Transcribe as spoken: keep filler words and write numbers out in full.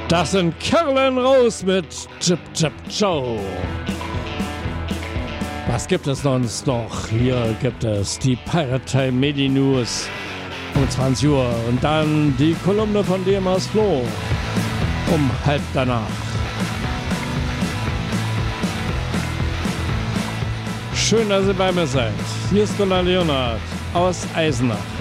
Das sind Carolyn Rose mit Chip Chip Joe. Was gibt es sonst noch? Hier gibt es die Pirate Time Medi News um zwanzig Uhr und dann die Kolumne von D M aus Flo um halb danach. Schön, dass ihr bei mir seid. Hier ist Gunnar Leonhardt aus Eisenach.